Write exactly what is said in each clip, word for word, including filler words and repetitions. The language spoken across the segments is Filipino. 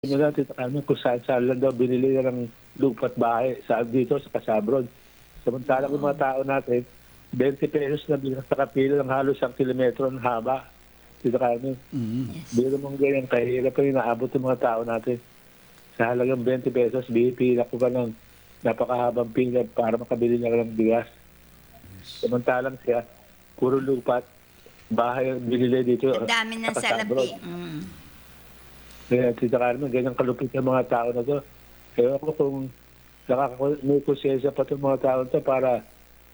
nila Tita Carmen kung saan-saan lang daw binili na ng lupa't bahay sa dito sa Casabrod. Samantalang yung mga tao natin, twenty pesos na bilang sa kapila ng halos isang kilometro ng haba. Tita Carmen, Mm. biro mong ganyan, kahirap pa rin naabot ng mga tao natin. Sa halagang twenty pesos, bipila ko pa ng napakahabang pila para makabili na ng bigas. Samantalang siya, puro lupa't bahay ang binili dito Ang dami ng sa Casabrod. salapi. Mm. Kaya Tita Carmen, ganyan kalupit ng mga tao na to. Kaya ako kung nakaka- may konsensya pa itong mga tao to para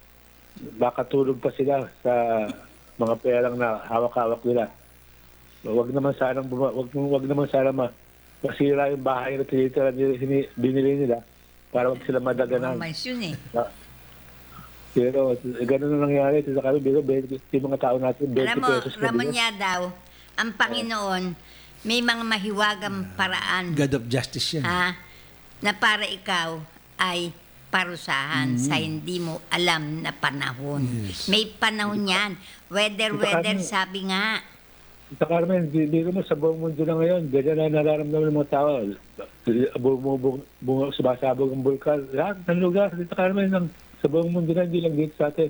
makatulog pa sila sa mga perang na hawak-hawak nila. Wag naman sana wag, wag naman sana ma masira yung bahay na tinitira nila, hini- binili nila para wag sila madaganan. Mga mansyon eh. Ah, Pero ganun na nangyari. Tita Carmen, biro, twenty yung mga tao natin, twenty Alam mo, pesos na Ramon bigas. niya daw, ang Panginoon, may mga mahiwagang paraan God of justice yan. ha, na para ikaw ay parusahan sa hindi mo alam na panahon. Yes. May panahon yan. Weather, Ito, weather, ano? sabi nga. Tita Carmen, di, di naman sa buong mundo na ngayon, ganyan na nararamdaman ng mga tao. Bumubog, bumubog, sumasabog ang bulkan. Lahat ng lugar, Tita Carmen, ng, sa buong mundo na, hindi lang dito sa atin.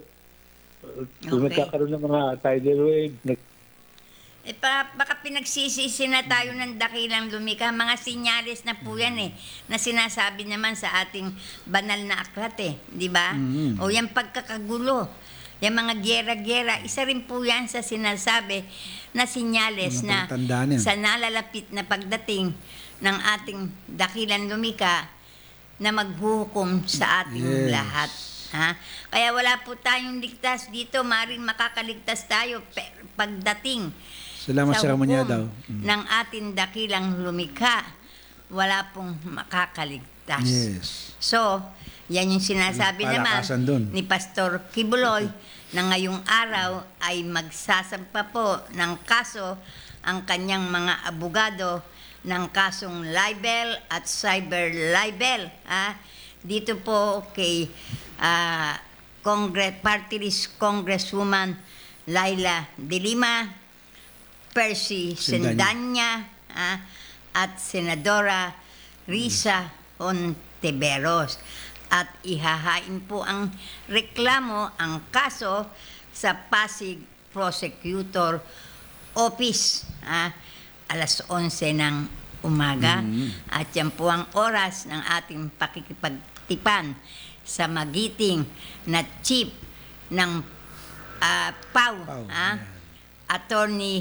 Kung Okay. nagkakaroon ng mga tidal wave, nag, Eh, pa, baka pinagsisisi na tayo ng dakilang lumika. Mga sinyalis na po yan eh, na sinasabi naman sa ating banal na aklat eh. Di ba? Mm. O yung pagkakagulo, yung mga gera-gera, isa rin po yan sa sinasabi na sinyales Mga na palatandaan yan. sa nalalapit na pagdating ng ating dakilang lumika na maghuhukom sa ating Yes. lahat. Ha? Kaya wala po tayong ligtas dito, maring makakaligtas tayo pe- pagdating Salamat sa Ramon niya hukom daw. Mm. ng ating dakilang lumikha, wala pong makakaligtas. Yes. So, yan yung sinasabi May naman palakasan dun. ni Pastor Kibuloy na ngayong araw ay magsasampa po ng kaso ang kanyang mga abogado ng kasong libel at cyber libel. Ah, dito po kay ah, Congress, Party List Congresswoman Laila De Lima, Percy Sendanya. Sendanya, ah, at Senadora Risa Hontiveros. At ihahain po ang reklamo, ang kaso sa Pasig Prosecutor Office, ah, alas onse ng umaga. At yan po ang oras ng ating pakikipagtipan sa magiting na chief ng ah, P A W, P A W, ah, yan. Attorney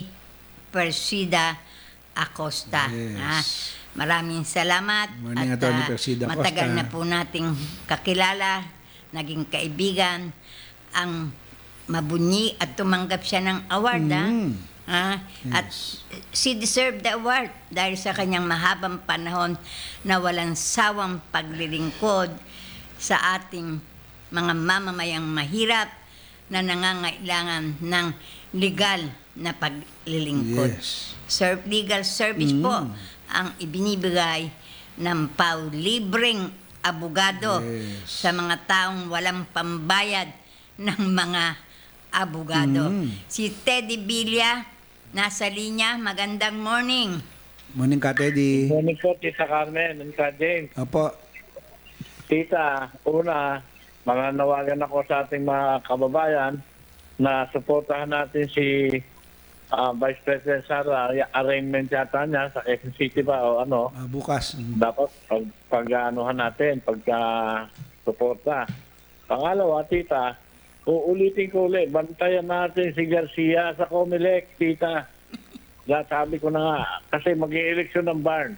Persida Acosta. Yes. Ah, maraming salamat. Morning, at Attorney ah, Persida Acosta. matagal na po nating kakilala, naging kaibigan, ang mabunyi at tumanggap siya ng award. ah. Mm. Ah, At she deserved the award dahil sa kanyang mahabang panahon na walang sawang paglilingkod sa ating mga mamamayang mahirap na nangangailangan ng legal na paglilingkod. Yes. Ser- legal service Mm. po ang ibinibigay ng P A W, libreng abogado Yes. sa mga taong walang pambayad ng mga abogado. Mm. Si Teddy Villa, nasa linya. Magandang morning. Morning ka, Teddy. Morning po, Tita Carmen and Ka James. Opo. Tita, una, mananawagan ako sa ating mga kababayan na suportahan natin si ah, Vice President Sara, y- arraignment yata niya sa Quezon City ba o ano, Ah, bukas. Mm. dapat pag, pag-anuhan natin, pagka suporta. Pangalawa, Tita, uulitin ko ulit, bantayan natin si Garcia sa Comelec, Tita. Dahil sabi ko na nga, kasi mag-i-eleksyon ng barn.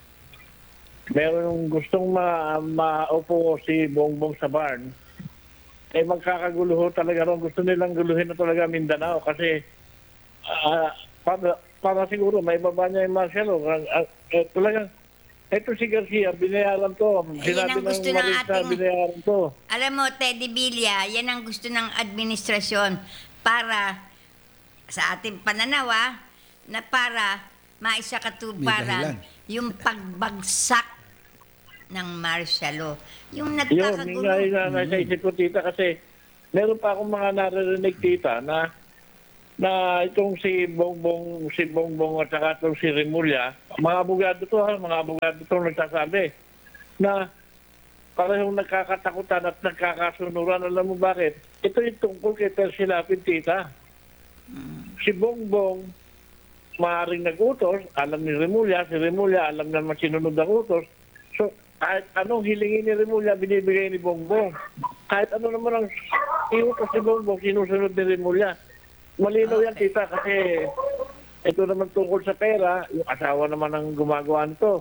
Meron gustong ma maupo si Bongbong sa barn, eh magkakagulo ho talaga ron. Gusto nilang guluhin na talaga Mindanao kasi ah, para, para siguro may baba niya yung martial law. Ah, eh, talagang, eto si Garcia, binayaran to. Ayun ang gusto ng Marisa, ating- binayaran to. Alam mo, Teddy Villa, yan ang gusto ng administrasyon para sa ating pananaw, ah, na para maisakatuparan May yung pagbagsak ng martial law. Yung Yun, nagkakagulo. yun nga yung nasa isip ko, Tita, kasi meron pa akong mga naririnig, Tita, na na itong si Bongbong, si Bongbong at saka itong si Remulla, mga abogado to ha, mga abogado to nagsasabi na parehong nagkakatakutan at nagkakasunuran. Alam mo bakit? Ito yung tungkol kay Percy Lapid, tita. Si Bongbong, maaaring nag-utos, alam ni Remulla, si Remulla, alam naman sinunod ang utos. So, kahit anong hilingin ni Remulla, binibigay ni Bongbong. Kahit ano naman ang iutos ni Bongbong, sinusunod ni Remulla. Malinaw yan, tita, kasi ito naman tungkol sa pera, yung asawa naman ang gumagawa nito.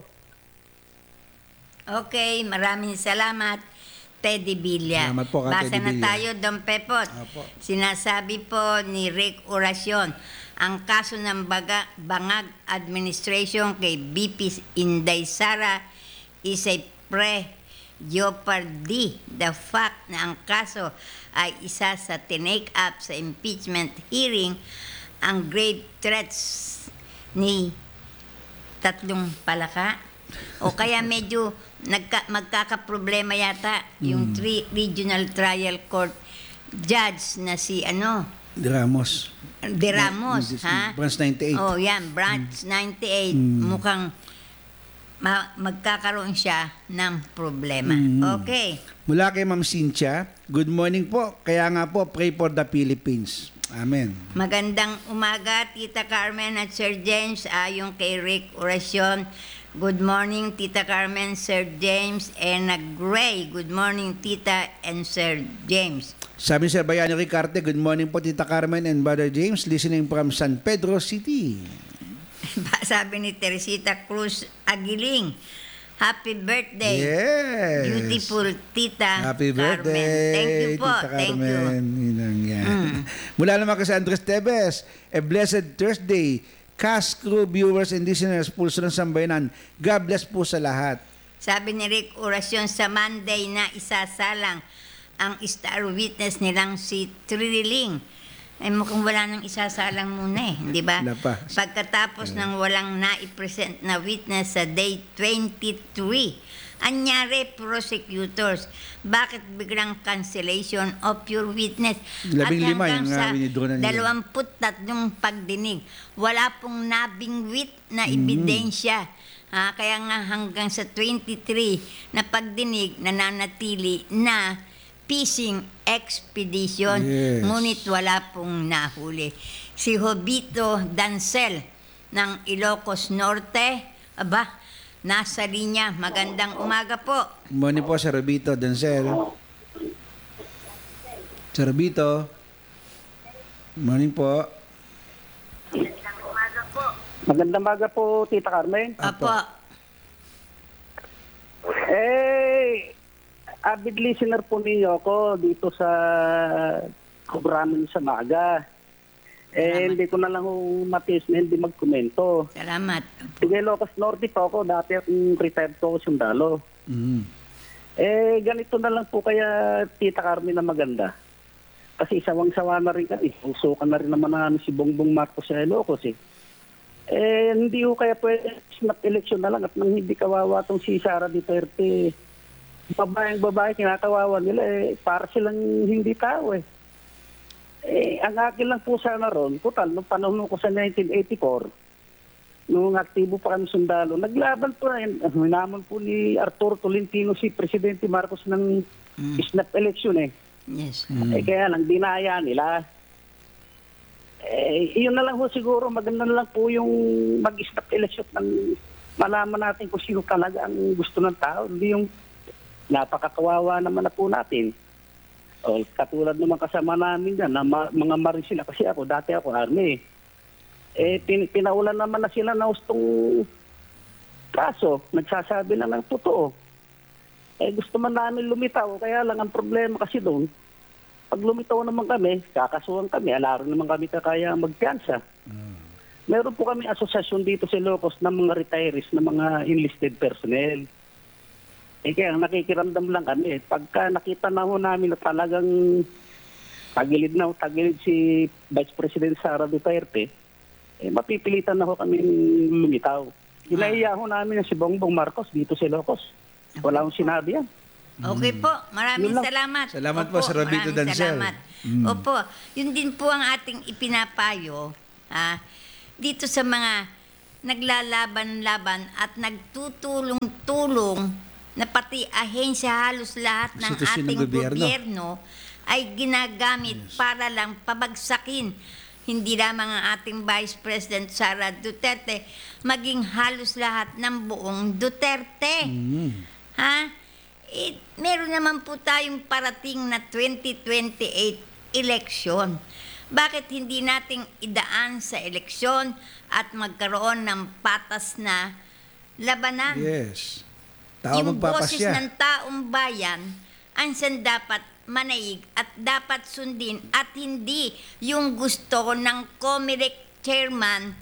Okay, maraming salamat, Teddy Villa. Salamat po, Ka Basa Teddy na Villa. tayo, Don Pepot. Apo. Sinasabi po ni Rick Oracion, ang kaso ng baga, Bangag Administration kay B P Inday Sara is a pre-jeopardy. The fact na ang kaso ay isa sa tinake up sa impeachment hearing, ang grave threats ni tatlong palaka. O kaya medyo nagka, magkakaproblema yata yung three regional trial court judge na si ano, De Ramos. De Ramos, This- ha? Branch ninety-eight. Oh, yan, Branch ninety-eight. Mukhang ma- magkakaroon siya ng problema. Mm. Okay. Mula kay Ma'am Cynthia, good morning po. Kaya nga po, pray for the Philippines. Amen. Magandang umaga, Tita Carmen at Sir James. Ayon kay Rick Oracion, good morning, Tita Carmen, Sir James, and a Gray. Good morning, Tita and Sir James. Sabi ni Sir Bayani Ricarte, good morning po Tita Carmen and Brother James, listening from San Pedro City. Sabi ni Teresita Cruz Aguiling, happy birthday. Yes. Beautiful Tita Happy Carmen. birthday, Thank you po. Tita Thank you. Mm. Carmen. Yun ang yan. Mula naman kay Andres Tevez, a blessed Thursday. Cast crew, viewers and listeners, pulso ng sambayanan. God bless po sa lahat. Sabi ni Rick Oracion, sa Monday na isasalang ang star witness nilang si Triling. Ay mukhang wala nang isasalang muna eh, di ba? Wala pa. Pagkatapos ng walang naipresent na witness sa day twenty-three. Anyari, prosecutors, bakit biglang cancellation of your witness? Labing lima hanggang yung, sa uh, winidraw na nila. dalawamput tatlong pagdinig, wala pong nabingwit na ebidensya. Ah, kaya nga hanggang sa twenty-three na pagdinig nananatili na fishing expedition, Yes. ngunit wala pong nahuli. Si Jovito Dancel ng Ilocos Norte, aba, nasa linya. Magandang umaga po. Good morning po, Sir Robito Denzel. Sir Robito. Good morning po. Magandang maga po, Tita Carmen. Apo. Eh, avid listener po ninyo ako dito sa programin sa maga. Eh, Salamat. hindi ko na lang ho matis na hindi magkomento. Salamat. Sige, Locos Norte po ako. Dati akong retired po ako sundalo. Mm. Eh, ganito na lang po kaya, Tita Carmen, na maganda. Kasi sawang-sawa na rin kami. Usukan na rin naman namin si Bongbong Marcos sa Ilocos eh. Eh, hindi ko kaya pwede snap election na lang at nang hindi kawawa tong si Sara Duterte. Babaeng babae, kinakawawa nila eh. Para silang hindi tao eh. Eh, ang akin lang po sana ron, total, nung panahon ko sa nineteen eighty-four, nung aktibo pa kami sundalo, naglaban po rin. Hinamon po ni Arturo Tolentino si Presidente Marcos ng snap election eh. Yes. Eh, kaya lang, dinaya nila. Eh, yun na lang po siguro, maganda na lang po yung mag-snap election ng malaman natin kung sino talaga ang gusto ng tao. Hindi yung napakakawawa naman na po natin. O, katulad naman kasama namin dyan, na ma- mga marin sila. Kasi ako, dati ako army. Eh, pin- pinaulan naman na sila na gustong kaso. Nagsasabi na ng totoo. Eh, gusto man namin lumitaw. Kaya lang ang problema kasi doon, pag lumitaw naman kami, kakasuhan kami, alaro naman kami kakaya magpiansa. Meron po kami asosasyon dito sa Ilocos ng mga retirees, ng mga enlisted personnel. Eh kaya nakikiramdam lang kami. Pagka nakita na ho namin na talagang tagilid na ho, tagilid si Vice President Sara Duterte, eh mapipilitan na ho kami lumitaw. Hinaiya ho namin na si Bongbong Marcos dito sa Ilocos. Wala akong sinabi yan. Okay po, maraming Yun lang. salamat. Salamat po, Sir Robito maraming Dancel. Salamat. Mm. Opo, yun din po ang ating ipinapayo ah, dito sa mga naglalaban-laban at nagtutulong-tulong na pati ahensya halos lahat ng Institusyon ng ating gobyerno. gobyerno ay ginagamit para lang pabagsakin hindi lamang ang ating Vice President Sara Duterte, maging halos lahat ng buong Duterte. Mm. Ha? Eh, meron naman po tayong parating na twenty twenty-eight eleksyon. Bakit hindi nating idaan sa eleksyon at magkaroon ng patas na labanan? Yes. Tao Yung boses magpapasya. ng taong bayan, ang siyang dapat manaig at dapat sundin at hindi yung gusto ng Comelec Chairman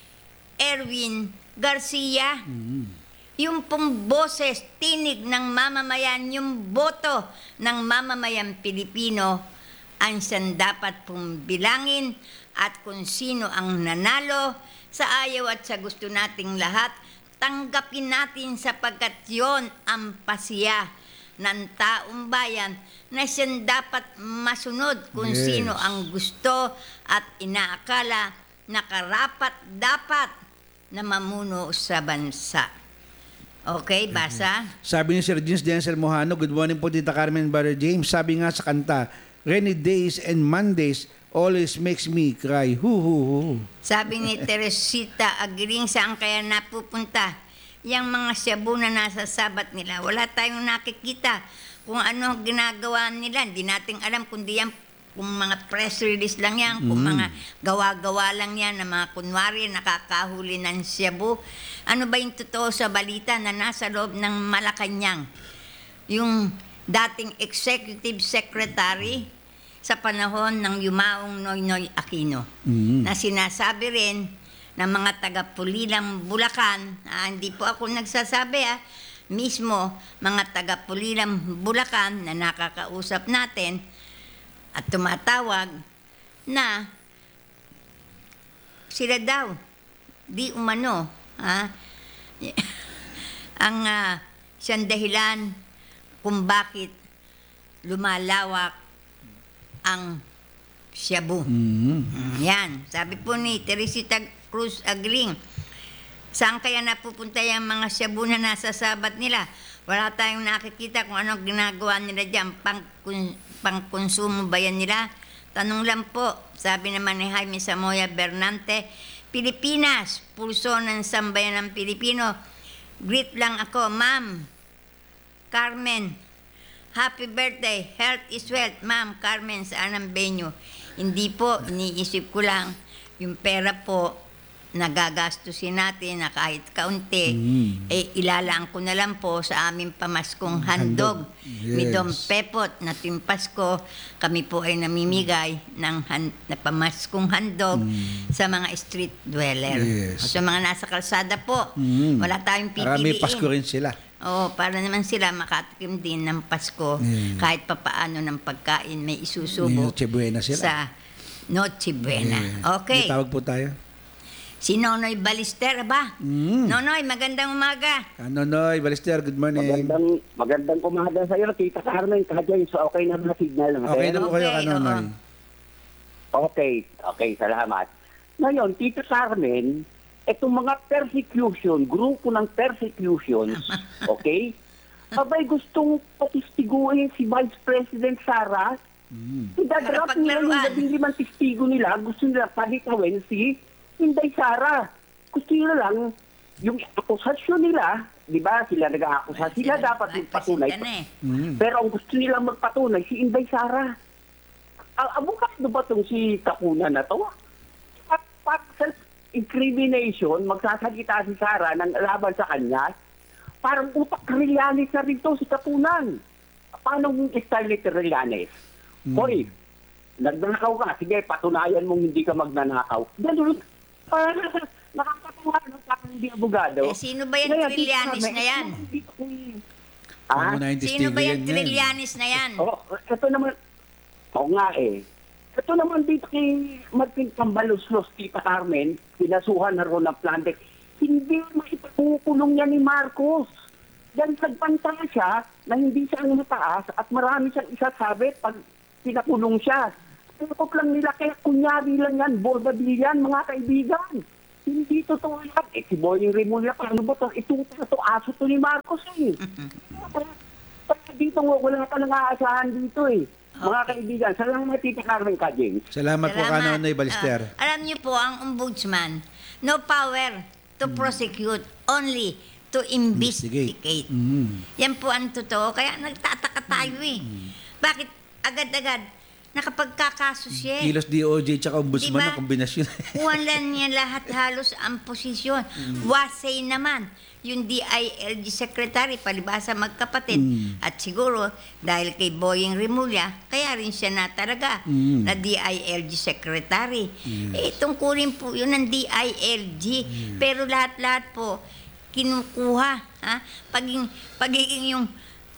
Erwin Garcia. Mm. Yung pong boses, tinig ng mamamayan, yung boto ng mamamayan Pilipino, ang siyang dapat pong bilangin at kung sino ang nanalo sa ayaw at sa gusto nating lahat, tanggapin natin sapagkat yon ang pasiya ng taong bayan na siyang dapat masunod kung Yes. sino ang gusto at inaakala na karapat dapat na mamuno sa bansa. Okay, basa? Sabi ni Sir James Denzel Mohano, good morning po Tita Carmen Brother James. Sabi nga sa kanta, rainy days and Mondays always makes me cry. Hu hu hu. Sabi ni Teresita Agiling, saan kaya napupunta? Yang mga shabu na nasa sabat nila, wala tayong nakikita kung ano ginagawa nila. Hindi natin alam kundi yan, kung mga press release lang yan, kung Mm. mga gawa-gawa lang yan, na mga kunwari nakakahuli ng shabu. Ano ba yung totoo sa balita na nasa loob ng Malacanang? Yung dating executive secretary sa panahon ng yumaong Noynoy Aquino, Mm. na sinasabi rin ng mga taga-Pulilang Bulacan, ah, hindi po ako nagsasabi ah, mismo mga taga-Pulilang Bulacan na nakakausap natin at tumatawag na sila daw, di umano, ha? ang ah, siyang dahilan kung bakit lumalawak ang shabu. Mm. Mm, Yan. Sabi po ni Teresita Cruz Agling, saan kaya napupunta yung mga shabu na nasa sabat nila? Wala tayong nakikita kung ano ginagawa nila dyan. Pang, kun, pangkonsumo ba yan nila? Tanong lang po. Sabi naman ni Jaime Samoya Bernante, Pilipinas, pulso ng sambayan ng Pilipino. Greet lang ako, Ma'am Carmen. Happy birthday. Health is wealth. Ma'am Carmen, saan ang venue? Hindi po, iniisip ko lang, yung pera po, nagagastusin natin na kahit kaunti, Mm. eh ilalaan ko na lang po sa aming pamaskong handog. Yes. Midong Pepot na tuwing Pasko, kami po ay namimigay ng han- na pamaskong handog sa mga street dweller. Yes. O sa mga nasa kalsada po, Mm. wala tayong Marami pipiliin. Pasko rin sila. Oo, para naman sila makatikim din ng Pasko, Mm. kahit papaano ng pagkain may May isusubo Noche Buena sila. sa Noche Buena. Yeah. Okay. May tawag po tayo. Si Nonoy Balister ba? Mm. Nonoy, magandang umaga. Ano, Noy, Balister, good morning. Magandang, magandang umaga sa iyo, Tita Carmen. Kadyan, so okay na mga signal. Okay na po kayo, Okay, ano, oo. Noy? Okay, okay, salamat. Ngayon, Tita Carmen, itong mga persecution, grupo ng persecutions, okay? Abay gustong pakistiguin si Vice President Sara. Mm. Idadrop nila yung Nakapaglaruan. labing limang testigo nila, gusto nila pahitawin si Inday Sara. Gusto nila lang, yung akusasyon nila, di ba, sila nag-aakusa, sila dapat magpatunay. Nagpasita na eh. Mm. Pero ang gusto nilang magpatunay, si Inday Sara. Ang abukado ba itong si Kapuna na to? At at self-incrimination, magsasalita si Sara ng laban sa kanya, parang utak Trillanes na rin to si Kapunan. Paano yung style ni Trillanes? Mm. Hoy, nagnanakaw ka, sige, patunayan mong hindi ka magnanakaw. Ganun, ah, nakakatuwa ng parang hindi abogado. Eh, sino ba yan Ngayon, Trillanes Tita na yan? Carmen, ito naman- Ano Ah? na yung Sino ba testigo yan yan, Trillanes na yan? Oo, ito naman, oo nga eh. Ito naman dito kay Martin Cambaluslos, Tita Carmen, pinasuhan na ron ng Plandex. Hindi maipakukulong yan ni Marcos. Yan nagbanta siya na hindi siya ang mataas at marami siyang isasabi pag pinakulong siya. Takot lang nila, kaya kunyari lang yan, bordadil yan, mga kaibigan. Hindi totoo yan. Eh, si Boying Remulla, paano ba ito? Ito, ito, aso to ni Marcos eh. Kaya, kaya dito, wala ka nang aasahan dito eh. Mga kaibigan, salamat Tita Carmen ka, James. Salamat, po ka Nonoy Balister. Ah, alam niyo po, ang ombudsman, no power to prosecute, only to investigate. Mm. Yan po ang totoo. Kaya nagtataka tayo eh. Bakit agad-agad nakapagkakaso siya eh? Kilos D O J tsaka ombudsman Diba? na kombinasyon. Wala niya lahat halos ang posisyon. Wasay naman yung D I L G secretary, palibasa magkapatid. Mm. At siguro, dahil kay Boying Remulla, kaya rin siya nataraga Mm. na D I L G secretary. Eh, tungkulin po yun ng D I L G. Pero lahat-lahat po, kinukuha. Ha? Paging, pagiging yung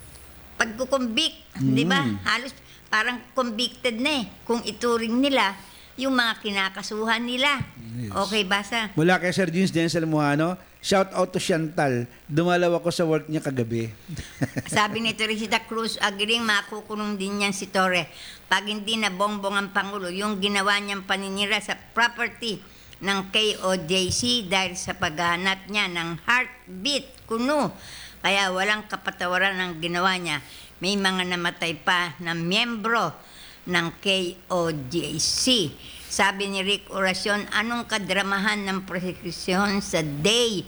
pagkukonvict, di ba? Halos parang convicted na eh. Kung ituring nila, yung mga kinakasuhan nila. Okay, basa. Mula kay Sir James Denzel Mohano, shout out to Chantal. Dumalaw ako sa work niya kagabi. Sabi ni Teresita Cruz, agiling makukulong din niyan si Torre. Pag hindi na bongbong ang Pangulo, yung ginawa niyang paninira sa property ng K O J C dahil sa paghahanap niya ng heartbeat kuno. Kaya walang kapatawaran ang ginawa niya. May mga namatay pa na miyembro ng K O J C. Sabi ni Rick Oracion, anong kadramahan ng prosecution sa day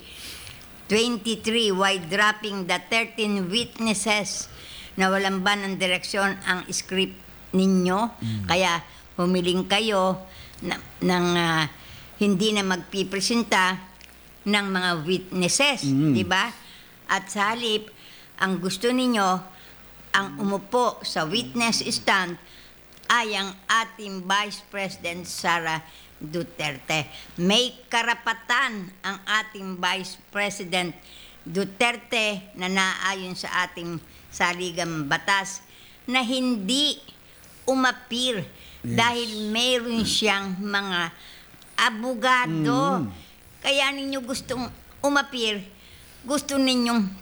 twenty-three while dropping the thirteen witnesses na walang ba ng direksyon ang script ninyo? Kaya humiling kayo na, ng ah, hindi na magpipresenta ng mga witnesses, di ba? At sa halip, ang gusto ninyo, ang umupo sa witness stand ay ang ating Vice President Sara Duterte. May karapatan ang ating Vice President Duterte na naayon sa ating saligang batas na hindi umapir dahil meron siyang mga abogado. Kaya ninyo gustong umapir, gusto ninyong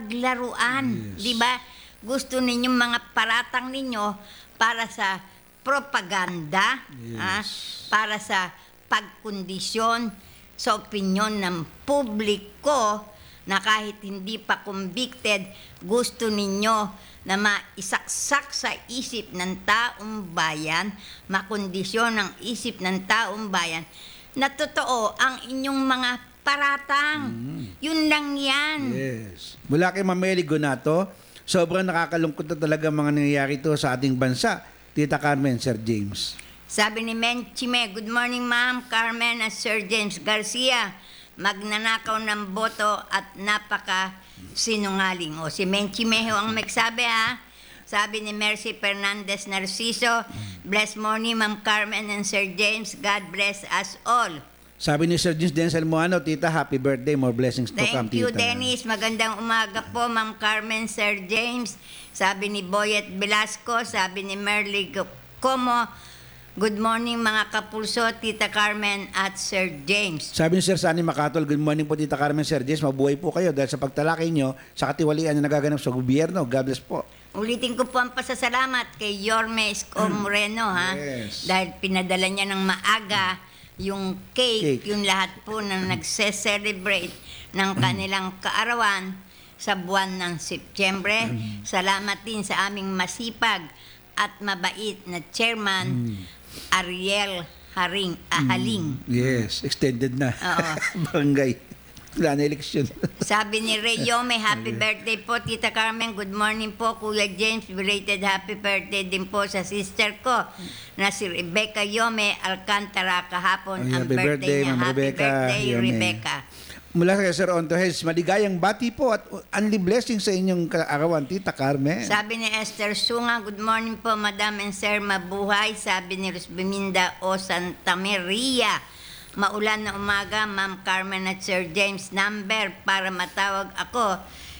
paglaruan, di ba? Gusto ninyong mga paratang ninyo para sa propaganda, ah, para sa pagkondisyon sa opinyon ng publiko na kahit hindi pa convicted, gusto ninyo na maisaksak sa isip ng taong bayan, makondisyon ng isip ng taong bayan, na totoo ang inyong mga paratang. Yun lang yan. Yes. Mula kay Mameli Gonato, sobrang nakakalungkot na talaga mga nangyayari to sa ating bansa. Tita Carmen, Sir James. Sabi ni Menchime, good morning ma'am, Carmen at Sir James Garcia. Magnanakaw ng boto at napaka sinungaling. O si Menchime ho ang magsabi ha. Sabi ni Mercy Fernandez Narciso, bless morning ma'am Carmen and Sir James. God bless us all. Sabi ni Sir James Denzel Mohano, Tita, happy birthday. More blessings to come, Thank you, Tita. Dennis. Magandang umaga po, Ma'am Carmen, Sir James. Sabi ni Boyet Velasco, sabi ni Merly Como, good morning mga kapulso, Tita Carmen at Sir James. Sabi ni Sir Sunny Macatol, good morning po Tita Carmen, Sir James. Mabuhay po kayo dahil sa pagtalakay nyo sa katiwalian na nagaganap sa gobyerno. God bless po. Ulitin ko po ang pasasalamat kay Yorme Esco Moreno, ha? Yes. Dahil pinadala niya ng maaga yung cake, Cake. yung lahat po na nagse-celebrate ng kanilang kaarawan sa buwan ng Setyembre. Salamat din sa aming masipag at mabait na chairman, Ariel Haring, ah, Haling. Yes, extended na. Oo. Barangay. Wala na eleksyon. Sabi ni Ray Yome, happy birthday po, Tita Carmen. Good morning po, Kuya James. Belated happy birthday din po sa sister ko na si Rebecca Yome Alcantara kahapon. Ay, ang happy birthday, birthday, niya. Ma'am Happy Rebecca birthday, Yome. Rebecca. Mula kay Sir Ontohes, maligayang bati po at only blessing sa inyong kaarawan, Tita Carmen. Sabi ni Esther Sunga, good morning po, Madam and Sir, mabuhay. Sabi ni Rosbeminda O. Santa Maria, maulan na umaga, Ma'am Carmen at Sir James, number para matawag ako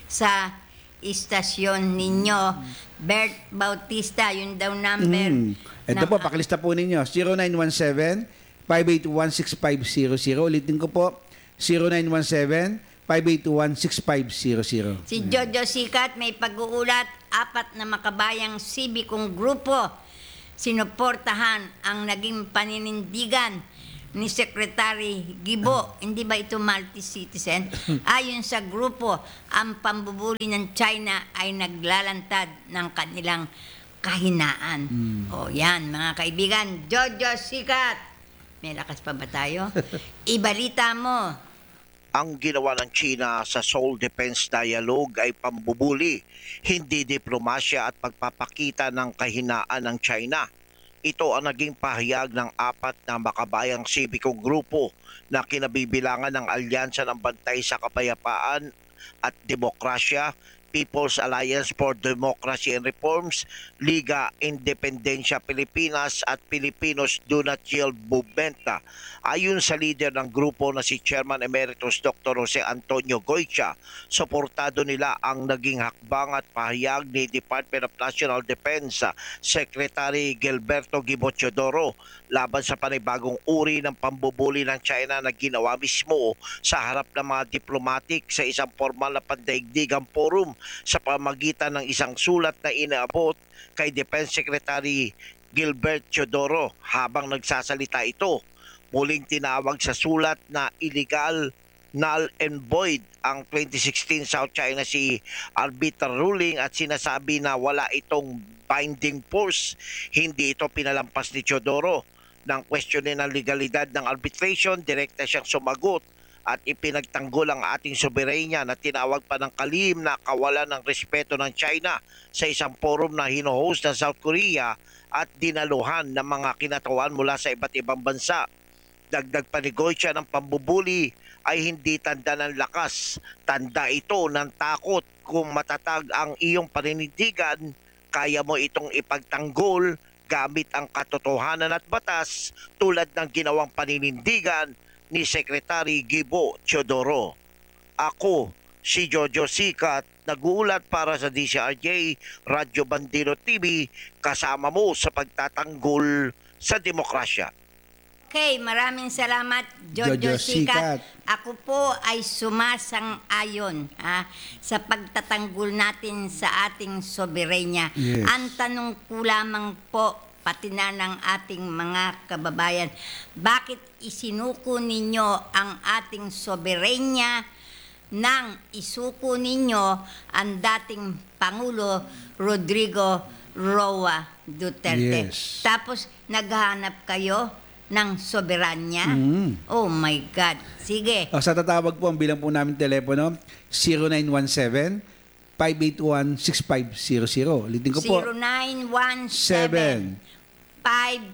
sa istasyon ninyo. Bert Bautista, yun daw number. Mm. Ito ng- po, pakilista po ninyo, zero nine one seven, five eight one, six five zero zero. Ulitin ko po, zero nine one seven, five eight one, six five zero zero. Si Jojo Sikat may pag-uulat, apat na makabayang sibikong grupo sinuportahan ang naging paninindigan ni Secretary Gibo. Hindi ba ito multi-citizen? Ayon sa grupo, ang pambubuli ng China ay naglalantad ng kanilang kahinaan. O yan, mga kaibigan, Jojo Sikat. May lakas pa ba tayo? Ibalita mo. Ang ginawa ng China sa Seoul Defense Dialogue ay pambubuli, hindi diplomasya at pagpapakita ng kahinaan ng China. Ito ang naging pahayag ng apat na makabayang sibikong grupo na kinabibilangan ng Alyansa ng Bantay sa Kapayapaan at Demokrasya, People's Alliance for Democracy and Reforms, Liga Independencia Pilipinas at Filipinos Do Not Yield Movement. Ayon sa leader ng grupo na si Chairman Emeritus Doctor Jose Antonio Goytia, suportado nila ang naging hakbang at pahayag ni Department of National Defense Secretary Gilberto Gibo Teodoro laban sa panibagong uri ng pambubuli ng China na ginawa mismo sa harap ng mga diplomatic sa isang formal na pandaigdigang forum sa pamagitan ng isang sulat na inaabot kay Defense Secretary Gilbert Teodoro. Habang nagsasalita ito, muling tinawag sa sulat na illegal, null and void ang twenty sixteen South China Sea arbitral ruling at sinasabi na wala itong binding force. Hindi ito pinalampas ni Teodoro. Nang questionin ang legalidad ng arbitration, direkta siyang sumagot at ipinagtanggol ang ating soberenya na tinawag pa ng kalim na kawalan ng respeto ng China sa isang forum na hino-host ng South Korea at dinaluhan ng mga kinatawan mula sa iba't ibang bansa. Dagdag pa ni Goytia ng pambubuli ay hindi tanda ng lakas, tanda ito ng takot. Kung matatag ang iyong paninindigan, kaya mo itong ipagtanggol gamit ang katotohanan at batas tulad ng ginawang paninindigan ni Secretary Gibo Teodoro. Ako, si Jojo Sikat, nag-uulat para sa D C R J, Radyo Bandino T V, kasama mo sa pagtatanggol sa demokrasya. Okay, maraming salamat, Jojo, Jojo Sikat. Sikat. Ako po ay sumasang-ayon ha, sa pagtatanggol natin sa ating soberenya. Yes. Ang tanong ko lamang po, pati na ng ating mga kababayan, bakit isinuko ninyo ang ating soberenya nang isuko ninyo ang dating Pangulo Rodrigo Roa Duterte? Yes. Tapos naghahanap kayo ng soberanya? Mm. Oh my God. Sige. O, sa tatawag po, ang bilang po namin telepono, zero nine one seven, five eight one, six five zero zero. Ulitin ko po. zero nine one seven, five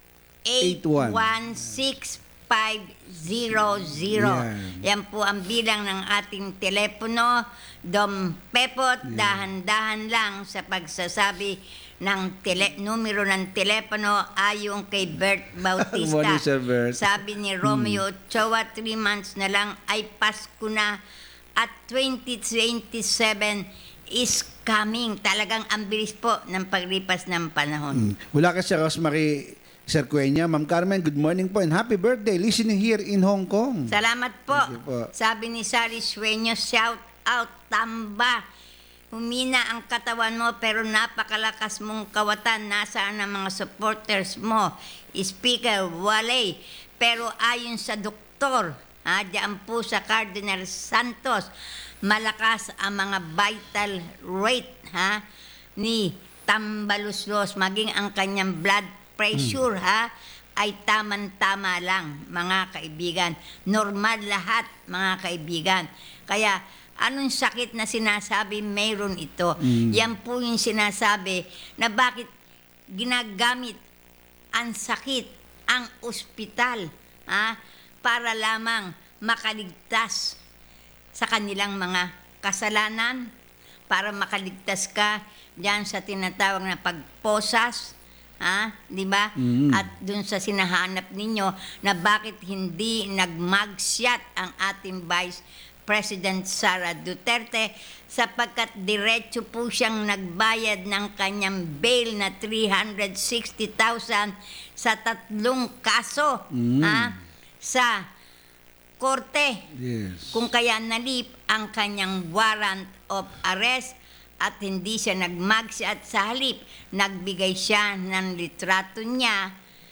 eight one, six five zero zero. Yan. Yan po ang bilang ng ating telepono. Dom Pepot, dahan-dahan lang sa pagsasabi ng tele, numero ng telepono ayon kay Bert Bautista. Morning, Sir Bert. Sabi ni Romeo Ochoa, three months na lang ay Pasko na at twenty twenty-seven is coming. Talagang ang bilis po ng paglipas ng panahon. Mm. Mula kay Sir Rosemary Sir Cuenya, Ma'am Carmen, good morning po and happy birthday. Listening here in Hong Kong. Salamat po. Thank you po. Sabi ni Sally Sueño, shout out, Tamba. Humina ang katawan mo pero napakalakas mong kawatan. Nasaan ang mga supporters mo? Speaker, Wale. Pero ayon sa doktor, ha, diyan po sa Cardinal Santos, malakas ang mga vital rate ha, ni Tambaluslos, maging ang kanyang blood pressure ha, ay taman-tama lang, mga kaibigan. Normal lahat, mga kaibigan. Kaya, anong sakit na sinasabi, mayroon ito. Mm. Yan po yung sinasabi na bakit ginagamit ang sakit, ang ospital, ha, para lamang makaligtas sa kanilang mga kasalanan, para makaligtas ka diyan sa tinatawag na pagposas, ha, di ba? Mm. At dun sa sinahanap ninyo na bakit hindi nagmugshot ang ating Vice President Sara Duterte sapagkat diretso po siyang nagbayad ng kanyang bail na three hundred sixty thousand sa tatlong kaso Mm. ha, sa korte Yes. kung kaya nalip ang kanyang warrant of arrest at hindi siya nagmagsi at sa halip nagbigay siya ng litrato niya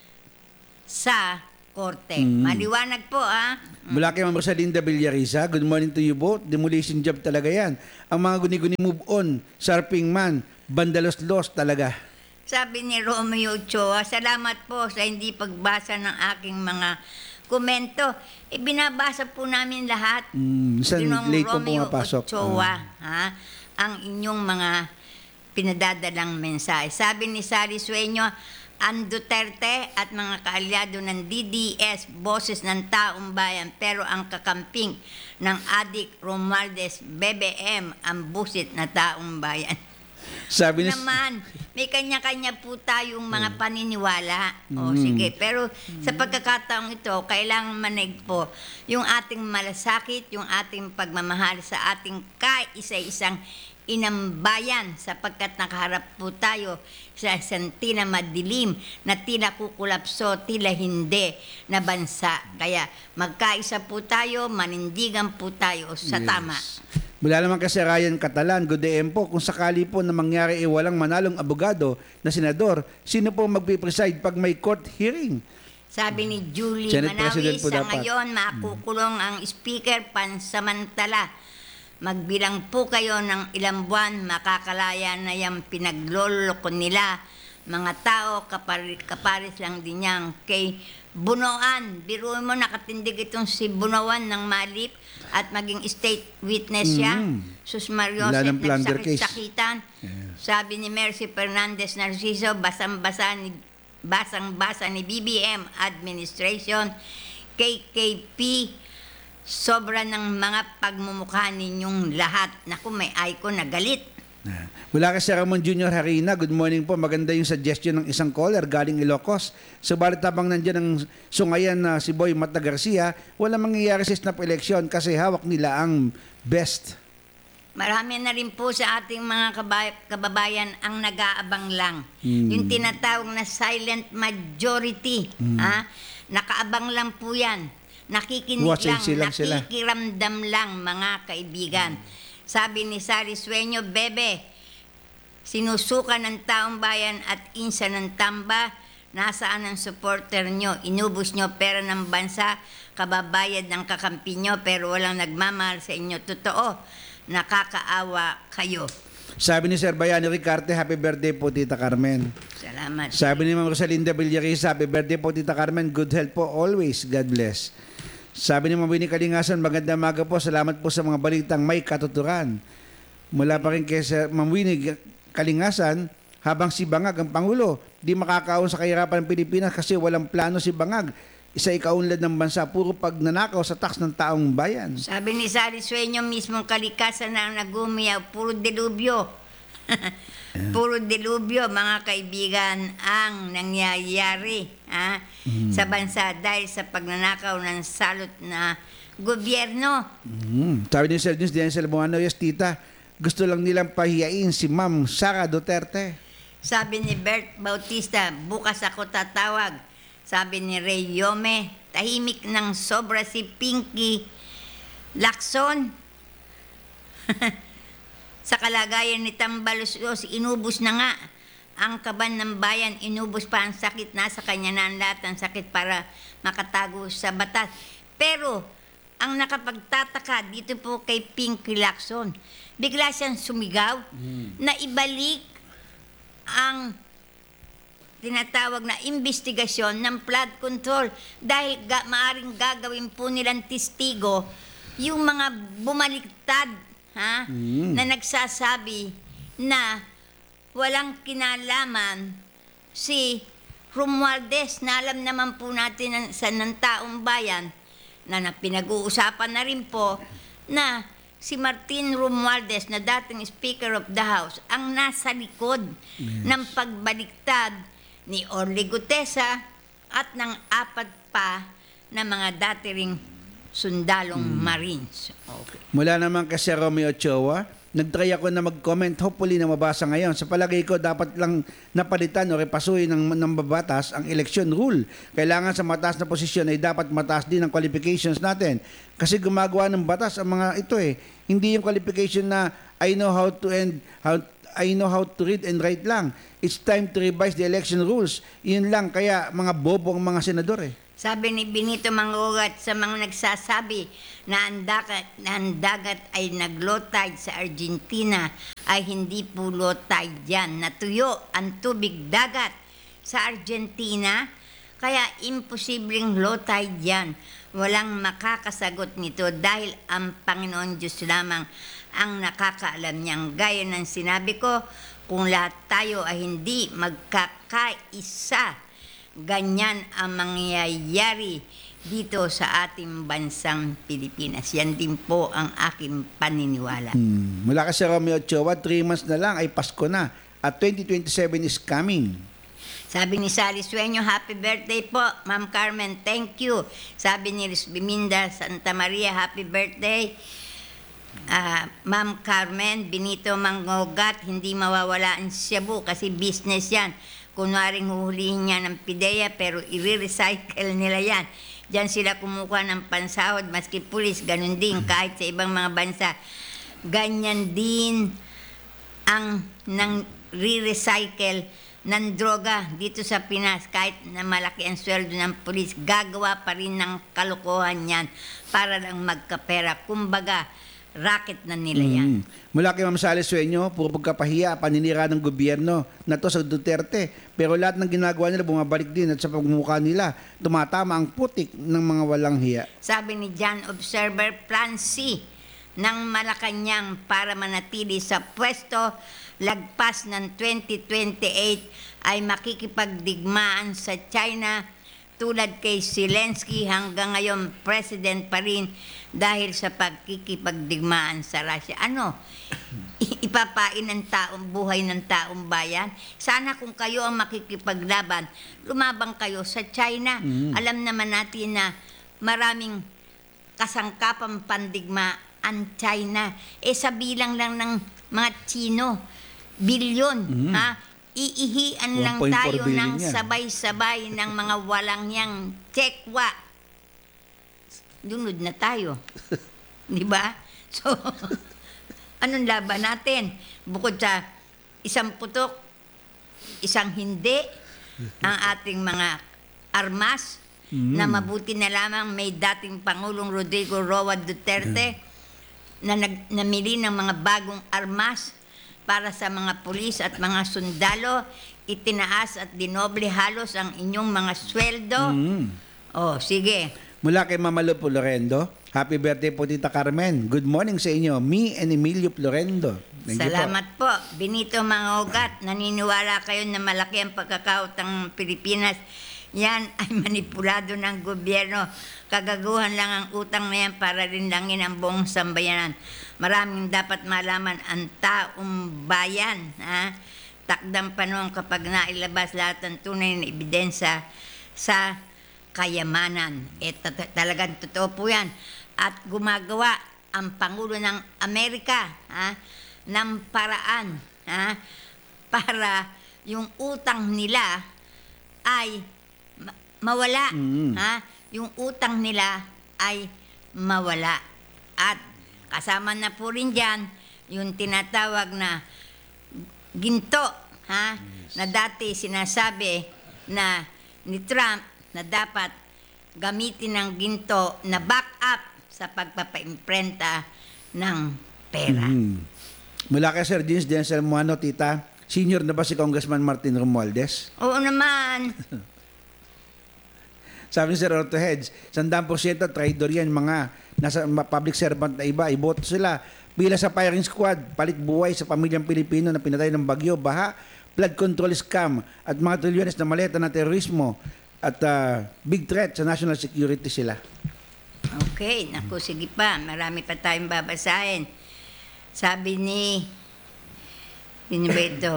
sa korte. Maliwanag po, ah. Mula kay Ma'am Rosalinda Villarisa, good morning to you both. Demolition job talaga yan. Ang mga guni-guni move on, Sarping Man, bandalos-los talaga. Sabi ni Romeo Ochoa, salamat po sa hindi pagbasa ng aking mga komento. E binabasa po namin lahat. Mm, minsan Ginong late po Romeo pumapasok. Ochoa, ha? Ang inyong mga pinadadalang mensahe. Sabi ni Sally Sueño, ang Duterte at mga kaalyado ng D D S, boses ng taong bayan, pero ang kakamping ng adik Romualdez, B B M, ang busit na taong bayan. Sabi ni... Naman, may kanya-kanya po tayong mga paniniwala. O sige, pero sa pagkakataong ito, kailangan manig po yung ating malasakit, yung ating pagmamahal sa ating kaisa-isang inambayan sapagkat nakaharap po tayo sa isang tila madilim na tila kukulapso, tila hindi na bansa. Kaya magkaisa po tayo, manindigan po tayo sa Yes. tama. Mula naman kasi Ryan Catalan, good day po, kung sakali po na mangyari eh, walang manalong abogado na senador, sino po magpipreside pag may court hearing? Sabi ni Julie Senate President Manawi, po sa dapat. ngayon makukulong ang speaker pansamantala. Magbilang po kayo ng ilang buwan, makakalaya na yung pinagloloko nila. Mga tao, kapar- kaparis lang din yan kay Bunoan. Biruin mo, nakatindig itong si Bunoan ng Malip at maging state witness siya. Mm. Sus Wala Marioset, ng plunder case. nagsakit-sakitan. Sabi ni Mercy Fernandez Narciso, basang-basa ni basang-basa ni B B M Administration, K K P, sobra ng mga pagmumukha ninyong lahat. Naku, may icon na galit. Ah. Mula kay Sir Ramon Junior Harina, good morning po. Maganda yung suggestion ng isang caller galing Ilocos. Subalit habang nandiyan ang sungayan na si Boy Mata Garcia, walang mangyayari sa snap election kasi hawak nila ang best. Marami na rin po sa ating mga kabay- kababayan ang nag-aabang lang. Mm. Yung tinatawag na silent majority. Ha? Nakaabang lang po yan. Nakikinig Watch and lang, see lang sila. nakikiramdam lang mga kaibigan. Sabi ni Sari Sueño, Bebe, sinusuka ng taong bayan at insa ng tamba, nasaan ang supporter nyo? Inubos nyo pera ng bansa, kababayad ng kakampi nyo, pero walang nagmamahal sa inyo. Totoo, nakakaawa kayo. Sabi ni Sir Bayani Ricarte, happy birthday po Tita Carmen. Salamat. Sabi ni Ma'am Rosalinda Villarisa, happy birthday po Tita Carmen, good health po always, God bless. Sabi ni Ma'am Winnie Kalingasan, magandang maga po, salamat po sa mga balitang may katuturan. Mula pa rin kay Sir Ma'am Winnie Kalingasan, habang si Bangag ang Pangulo, di makakaon sa kahirapan ng Pilipinas kasi walang plano si Bangag. Isa ikaunlad ng bansa, puro pagnanakaw sa tax ng taong bayan. Sabi ni Sari Sueño, mismong kalikasan na ang nagumiyaw, puro delubyo. Puro delubyo, mga kaibigan, ang nangyayari ha, sa bansa dahil sa pagnanakaw ng salot na gobyerno. Mm. Sabi ni Sir James Diane Salbuano, yes tita, gusto lang nilang pahiyain si Ma'am Sara Duterte. Sabi ni Bert Bautista, bukas ako tatawag. Sabi ni Ray Yome, tahimik ng sobra si Pinky Lacson. Sa kalagayan ni Tambalos, inubos na nga ang kaban ng bayan, inubos pa ang sakit, nasa kanya na ang lahat ng sakit para makatago sa batas. Pero, ang nakapagtataka dito po kay Pinky Lacson, bigla siyang sumigaw na ibalik ang tinatawag na investigasyon ng flood control dahil ga, maaring gagawin po nilang testigo yung mga bumaliktad ha, Mm. na nagsasabi na walang kinalaman si Romualdez na alam naman po natin ng, sa ng taong bayan na, na pinag-uusapan na rin po na si Martin Romualdez na dating Speaker of the House ang nasa likod ng pagbaliktad ni Orly Gutesa at ng apat pa na mga dati ring sundalong Marines. Okay. Mula naman kay Sir Romeo Ochoa, nagtry ako na mag-comment, hopefully na mabasa ngayon. Sa palagay ko, dapat lang napalitan o repasuhin ng, ng babatas ang election rule. Kailangan sa mataas na posisyon ay dapat mataas din ang qualifications natin. Kasi gumagawa ng batas ang mga ito eh. Hindi yung qualification na I know how to end, how, I know how to read and write lang. It's time to revise the election rules. Yun lang, kaya mga bobo ang mga senador eh. Sabi ni Benito Mangugat sa mga nagsasabi na ang dagat, na ang dagat ay nag-low tide sa Argentina ay hindi po low tide yan. Natuyo ang tubig dagat sa Argentina kaya imposibleng low tide yan. Walang makakasagot nito dahil ang Panginoon Diyos lamang ang nakakaalam niyang gaya ng sinabi ko, kung lahat tayo ay hindi magkakaisa, ganyan ang mangyayari dito sa ating bansang Pilipinas. Yan din po ang aking paniniwala. Hmm. Mula kasi Romeo Ochoa, three months na lang ay Pasko na. At twenty twenty-seven is coming. Sabi ni Sally Sueño, happy birthday po, Ma'am Carmen, thank you. Sabi ni Liz Biminda Santa Maria, happy birthday. Ah, Ma'am Carmen, Benito Mangugat, hindi mawawala ang Cebu kasi business yan. Kunwaring huhulihin niya ng pideya pero i-recycle nila yan. Diyan sila kumukuha ng pansahod, maski pulis, ganun din, kahit sa ibang mga bansa. Ganyan din ang nang re-recycle ng droga dito sa Pinas. Kahit na malaki ang sweldo ng pulis, gagawa pa rin ng kalokohan yan para lang magkapera. Kumbaga, racket na nila yan. Mm. Mula kay Ma'am Sally Sueño, puro pagkapahiya, paninira ng gobyerno na to sa Duterte. Pero lahat ng ginagawa nila bumabalik din at sa pagmumukha nila, tumatama ang putik ng mga walang hiya. Sabi ni John Observer, Plan C ng Malacanang para manatili sa pwesto lagpas ng twenty twenty-eight ay makikipagdigmaan sa China tulad kay Zelensky hanggang ngayon president pa rin dahil sa pagkikipagdigmaan sa Russia. Ano? I- ipapain ng taong buhay ng taong bayan? Sana kung kayo ang makikipaglaban, lumabang kayo sa China. Mm. Alam naman natin na maraming kasangkapang pandigma ang China. Eh sa bilang lang ng mga Chino, bilyon. Mm. Ha? Iihian lang one point four tayo billion ng yan. sabay-sabay ng mga walang yang tsekwa. Lunod na tayo. Di ba? So, anong laban natin? Bukod sa isang putok, isang hindi, ang ating mga armas, Mm. na mabuti na lamang may dating Pangulong Rodrigo Roa Duterte na nag, namili ng mga bagong armas para sa mga pulis at mga sundalo, itinaas at dinoble halos ang inyong mga sweldo. Mm. Oh, sige. Mula kay Mama Lu Florendo, happy birthday po Tita Carmen. Good morning sa inyo, me and Emilio Florendo. Thank you Salamat po. Benito Mangugat, naniniwala kayo na malaki ang pagkakautang ng Pilipinas. Yan ay manipulado ng gobyerno. Kagaguhan lang ang utang na yan para rinlangin ang buong sambayanan. Maraming dapat malaman ang taong bayan. Ha? Takdang panahon kapag nailabas lahat ng tunay na ebidensya sa kayamanan. Eh, talagang totoo po yan. At gumagawa ang Pangulo ng Amerika ha, ng paraan ha, para yung utang nila ay ma- mawala. Mm. Ha? Yung utang nila ay mawala. At kasama na po rin dyan yung tinatawag na ginto ha, na dati sinasabi na ni Trump na dapat gamitin ng ginto na backup sa pagpapaimprenta ng pera. Mm. Mula kay Sir James Denzel Muano, Tita, senior na ba si Congressman Martin Romualdez? Oo naman. Sabi ni Sir Otto Heads, sandang porsyento, traidor yan, mga nasa ma- public servant na iba, iboto sila. Pila sa firing squad, palit buhay sa pamilyang Pilipino na pinatay ng bagyo, baha, flood control scam, at mga trilyones na maleta ng terorismo, at uh, big threat sa national security sila. Okay, naku, sige pa. Marami pa tayong babasahin. Sabi ni... Sino ba ito?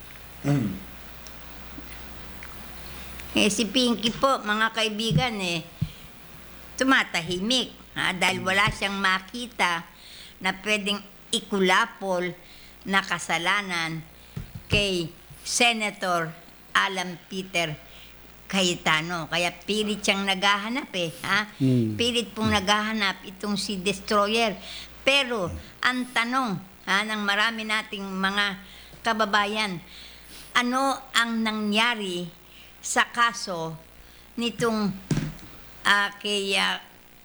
Eh, si Pinky po, mga kaibigan, eh, tumatahimik. Ha? Dahil wala siyang makita na pwedeng ikulapol na kasalanan kay Senator Alan Peter Cayetano. Kaya pilit siyang naghahanap eh. Ha? Hmm. Pilit pong naghahanap itong si Destroyer. Pero ang tanong ha, ng marami nating mga kababayan, ano ang nangyari sa kaso nitong ah, kay ah,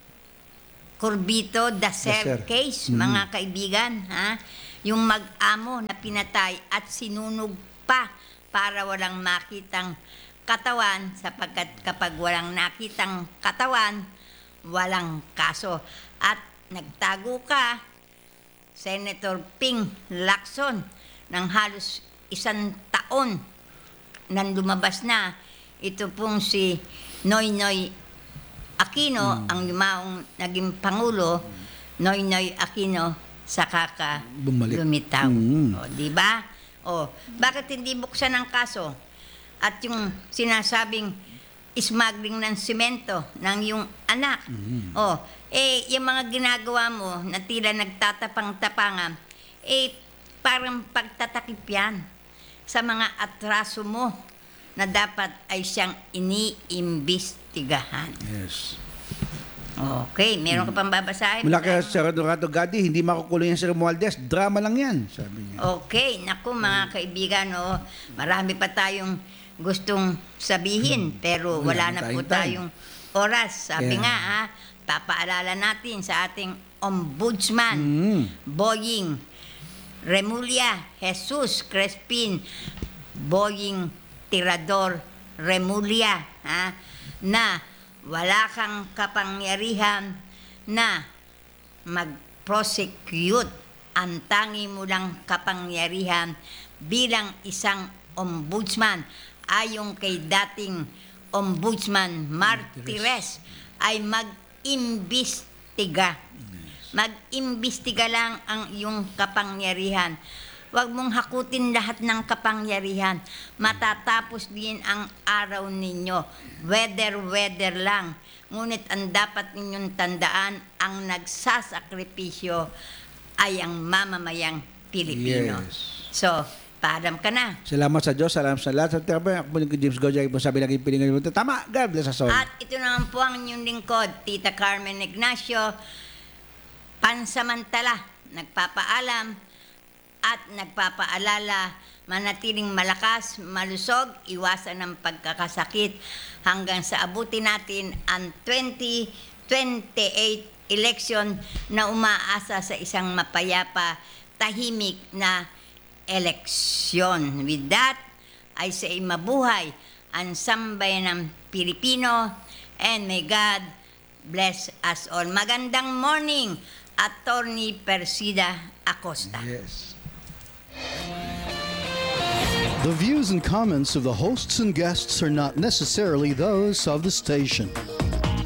Corbito Dacer Dacer. case, Mhm. mga kaibigan, ha? Yung mag-amo na pinatay at sinunog pa para walang makitang katawan, sapagkat kapag walang nakitang katawan, walang kaso. At nagtago ka, Senator Ping Lacson, ng halos isang taon nang lumabas na ito pong si Noynoy Aquino, ang yumaong naging Pangulo, Noynoy Aquino, saka ka Bumalik. lumitaw. Mm. O, di ba? O, bakit hindi buksan ang kaso? At yung sinasabing smuggling ng simento ng yung anak. O, eh, yung mga ginagawa mo na tila nagtatapang-tapangan, eh, parang pagtatakip yan sa mga atraso mo na dapat ay siyang iniimbestigahan. Yes. Okay, meron ka pang babasahin? Mula kay Sir Donato Gadi, hindi makukulong yan si Romualdez. Drama lang yan, sabi niya. Okay, naku mga kaibigan, oh, marami pa tayong gustong sabihin, pero wala Wala na na po tayong time. tayong oras. Sabi Yeah. nga, ah, papaalala natin sa ating ombudsman, Mm. Boying Remulla Jesus Crespin, Boying Tirador Remulla, ha, na wala kang kapangyarihan na mag-prosecute. Ang tangi mo lang kapangyarihan bilang isang ombudsman ayon kay dating ombudsman Martires ay mag-imbestiga. Mag-imbestiga lang ang iyong kapangyarihan. Huwag mong hakutin lahat ng kapangyarihan. Matatapos din ang araw ninyo. Weather-weather lang. Ngunit ang dapat ninyong tandaan, ang nagsasakripisyo ay ang mamamayang Pilipino. Yes. So, paalam ka na. Salamat sa Diyos, salamat sa lahat. Sa terapya, ako po ni James Gojay po sabi lagi pilingan mo. Tama, God bless us all. At ito naman po ang inyong lingkod, Tita Carmen Ignacio, pansamantala, nagpapaalam at nagpapaalala, manatiling malakas, malusog, iwasan ng pagkakasakit hanggang sa abutin natin ang twenty twenty-eight election na umaasa sa isang mapayapa, tahimik na eleksyon. With that, I say mabuhay ang sambayan ng Pilipino and may God bless us all. Magandang morning, Attorney Persida Acosta. Yes. The views and comments of the hosts and guests are not necessarily those of the station.